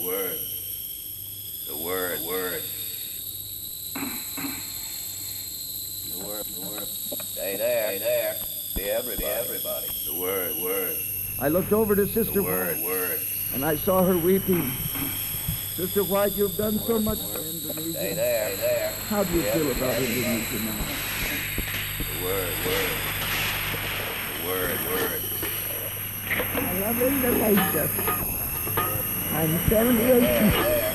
word. The word, word. The word. Stay there. Be everybody. The word, word. I looked over to Sister Word, White, word. and I saw her weeping. Sister White, you've done so much for Stay Indonesia. there. How do you feel about Indonesia now? The word, word. The word, word. I love Indonesia. I'm 78.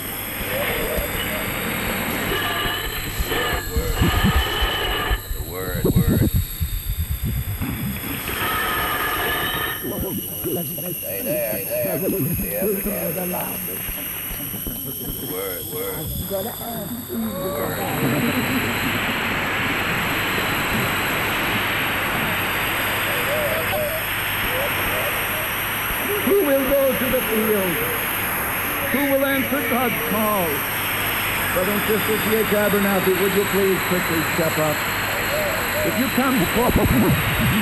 The word, word. Stay there. Be everybody. The word, word. Gotta ask you. Who will go to the field? Who will answer God's call? Brother and Sister T.H. Abernathy, would you please quickly step up? If you come forward.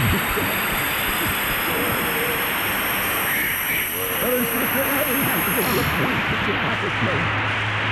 Brother and Sister Abernathy, would you please step up and say,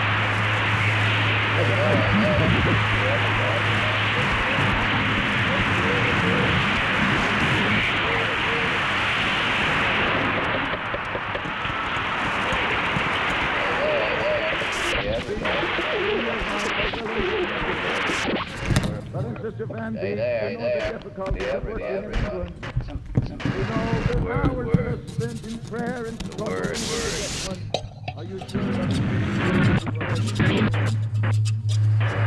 Brother and Sister Van Beek, we know the difficulties of working in England. We know the hours that are spent in prayer and struggle. Are you sure?